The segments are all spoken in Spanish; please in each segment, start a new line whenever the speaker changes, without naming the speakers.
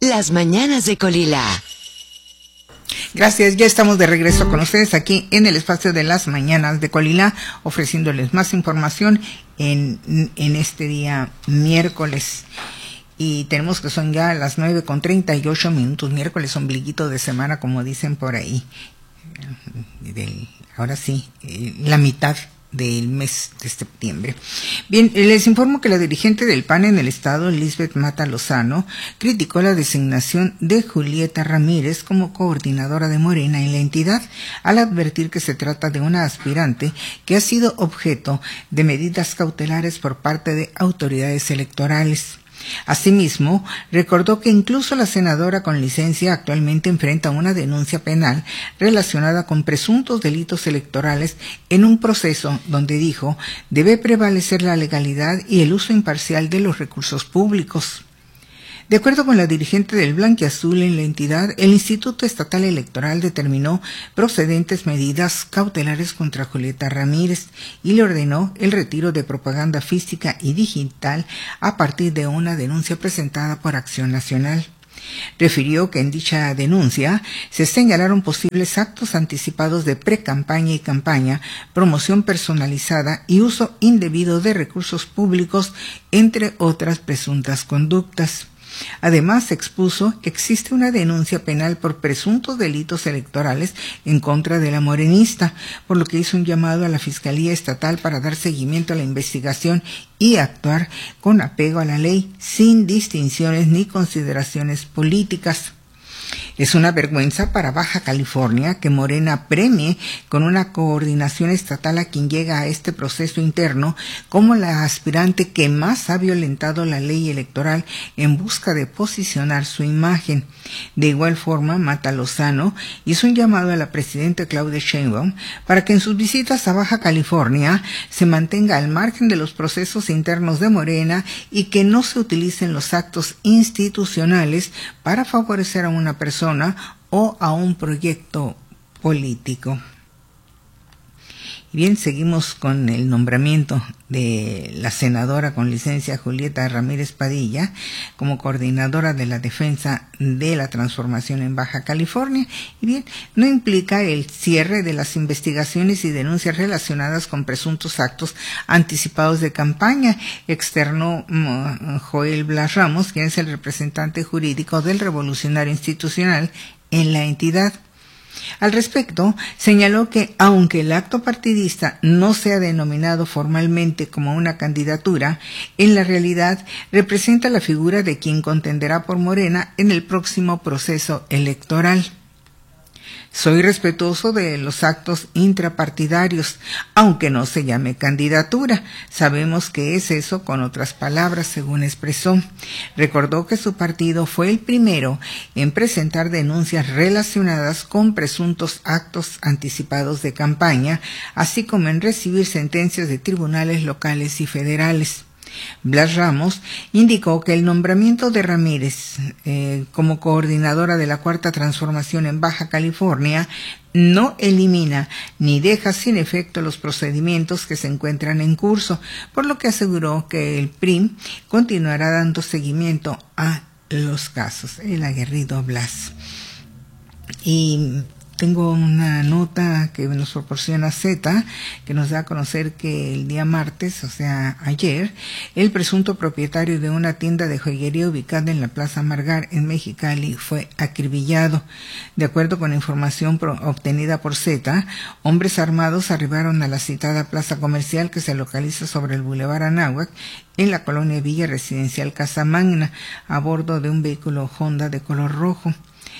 Las mañanas de Colila.
Gracias, ya estamos de regreso con ustedes aquí en el espacio de las mañanas de Colila, ofreciéndoles más información en este día miércoles. Y tenemos que son ya las 9:38, miércoles ombliguito de semana, como dicen por ahí. Ahora sí, la mitad del mes de septiembre. Bien, les informo que la dirigente del PAN en el estado, Lisbeth Mata Lozano, criticó la designación de Julieta Ramírez como coordinadora de Morena en la entidad, al advertir que se trata de una aspirante que ha sido objeto de medidas cautelares por parte de autoridades electorales. Asimismo, recordó que incluso la senadora con licencia actualmente enfrenta una denuncia penal relacionada con presuntos delitos electorales en un proceso donde dijo debe prevalecer la legalidad y el uso imparcial de los recursos públicos. De acuerdo con la dirigente del Blanquiazul en la entidad, el Instituto Estatal Electoral determinó procedentes medidas cautelares contra Julieta Ramírez y le ordenó el retiro de propaganda física y digital a partir de una denuncia presentada por Acción Nacional. Refirió que en dicha denuncia se señalaron posibles actos anticipados de precampaña y campaña, promoción personalizada y uso indebido de recursos públicos, entre otras presuntas conductas. Además, expuso que existe una denuncia penal por presuntos delitos electorales en contra de la morenista, por lo que hizo un llamado a la Fiscalía Estatal para dar seguimiento a la investigación y actuar con apego a la ley, sin distinciones ni consideraciones políticas. Es una vergüenza para Baja California que Morena premie con una coordinación estatal a quien llega a este proceso interno como la aspirante que más ha violentado la ley electoral en busca de posicionar su imagen. De igual forma, Mata Lozano hizo un llamado a la presidenta Claudia Sheinbaum para que en sus visitas a Baja California se mantenga al margen de los procesos internos de Morena y que no se utilicen los actos institucionales para favorecer a una persona o a un proyecto político. Bien, seguimos con el nombramiento de la senadora con licencia Julieta Ramírez Padilla como coordinadora de la defensa de la transformación en Baja California. Y bien, no implica el cierre de las investigaciones y denuncias relacionadas con presuntos actos anticipados de campaña, externó Joel Blas Ramos, quien es el representante jurídico del Revolucionario Institucional en la entidad. Al respecto, señaló que aunque el acto partidista no sea denominado formalmente como una candidatura, en la realidad representa la figura de quien contenderá por Morena en el próximo proceso electoral. Soy respetuoso de los actos intrapartidarios, aunque no se llame candidatura. Sabemos que es eso con otras palabras, según expresó. Recordó que su partido fue el primero en presentar denuncias relacionadas con presuntos actos anticipados de campaña, así como en recibir sentencias de tribunales locales y federales. Blas Ramos indicó que el nombramiento de Ramírez como coordinadora de la Cuarta Transformación en Baja California no elimina ni deja sin efecto los procedimientos que se encuentran en curso, por lo que aseguró que el PRI continuará dando seguimiento a los casos. El aguerrido Blas. Y tengo una nota que nos proporciona Z, que nos da a conocer que el día martes, o sea, ayer, el presunto propietario de una tienda de joyería ubicada en la Plaza Margar, en Mexicali, fue acribillado. De acuerdo con información obtenida por Z, hombres armados arribaron a la citada plaza comercial que se localiza sobre el Boulevard Anáhuac, en la colonia Villa Residencial Casa Magna, a bordo de un vehículo Honda de color rojo.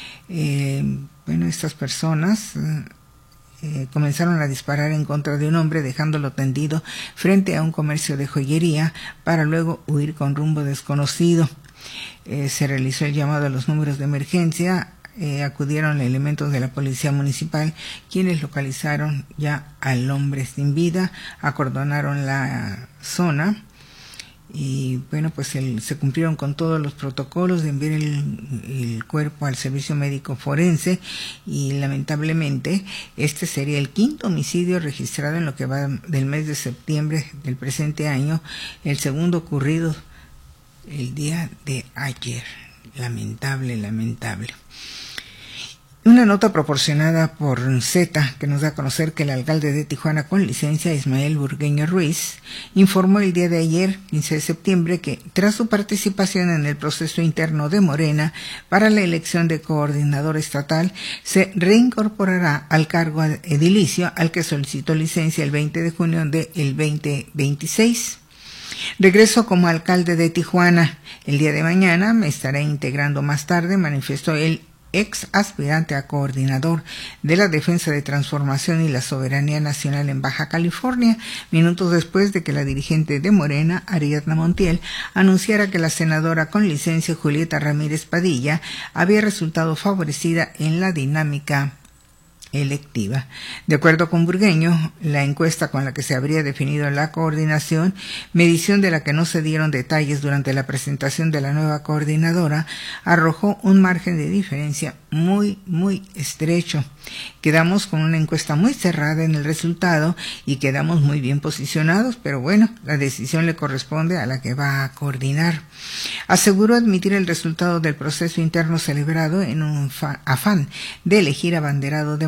Estas personas comenzaron a disparar en contra de un hombre, dejándolo tendido frente a un comercio de joyería para luego huir con rumbo desconocido. Se realizó el llamado a los números de emergencia. Acudieron elementos de la policía municipal, quienes localizaron ya al hombre sin vida, acordonaron la zona. Y se cumplieron con todos los protocolos de enviar el cuerpo al servicio médico forense, y lamentablemente este sería el quinto homicidio registrado en lo que va del mes de septiembre del presente año, el segundo ocurrido el día de ayer. Lamentable, lamentable. Una nota proporcionada por Z, que nos da a conocer que el alcalde de Tijuana con licencia, Ismael Burgueño Ruiz, informó el día de ayer, 15 de septiembre, que tras su participación en el proceso interno de Morena para la elección de coordinador estatal, se reincorporará al cargo edilicio al que solicitó licencia el 20 de junio del 2026. Regreso como alcalde de Tijuana. El día de mañana me estaré integrando más tarde, manifestó el ex aspirante a coordinador de la Defensa de Transformación y la Soberanía Nacional en Baja California, minutos después de que la dirigente de Morena, Ariadna Montiel, anunciara que la senadora con licencia Julieta Ramírez Padilla había resultado favorecida en la dinámica electiva. De acuerdo con Burgueño, la encuesta con la que se habría definido la coordinación, medición de la que no se dieron detalles durante la presentación de la nueva coordinadora, arrojó un margen de diferencia muy estrecho. Quedamos con una encuesta muy cerrada en el resultado y quedamos muy bien posicionados, pero bueno, la decisión le corresponde a la que va a coordinar. Aseguró admitir el resultado del proceso interno celebrado en un afán de elegir abanderado de